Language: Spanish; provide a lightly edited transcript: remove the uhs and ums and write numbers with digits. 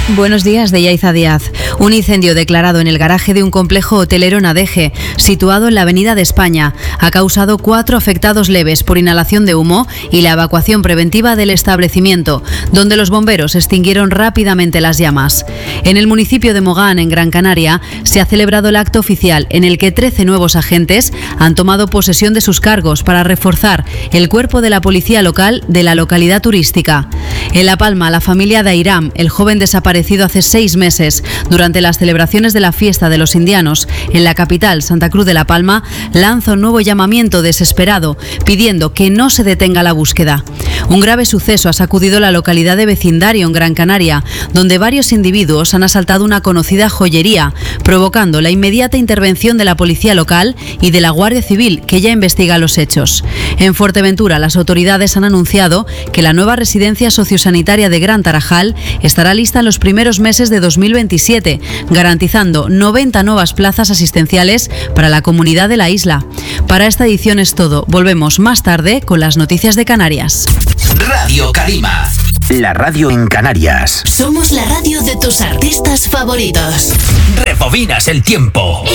Buenos días, de Yaiza Díaz. Un incendio declarado en el garaje de un complejo hotelero en Adeje, situado en la Avenida de España, ha causado 4 afectados leves por inhalación de humo y la evacuación preventiva del establecimiento, donde los bomberos extinguieron rápidamente las llamas. En el municipio de Mogán, en Gran Canaria, se ha celebrado el acto oficial en el que 13 nuevos agentes han tomado posesión de sus cargos para reforzar el cuerpo de la policía local de la localidad turística. En La Palma, la familia de Airam, el joven desaparecido hace 6 meses durante las celebraciones de la fiesta de los indianos en la capital, Santa Cruz de La Palma, lanza un nuevo llamamiento desesperado, pidiendo que no se detenga la búsqueda. Un grave suceso ha sacudido la localidad de Vecindario, en Gran Canaria, donde varios individuos han asaltado una conocida joyería, provocando la inmediata intervención de la policía local y de la Guardia Civil, que ya investiga los hechos. En Fuerteventura, las autoridades han anunciado que la nueva residencia sociosanitaria de Gran Tarajal estará lista en los primeros meses de 2027, garantizando 90 nuevas plazas asistenciales para la comunidad de la isla. Para esta edición es todo. Volvemos más tarde con las noticias de Canarias. Radio Calima, la radio en Canarias. Somos la radio de tus artistas favoritos. Rebobinas el tiempo.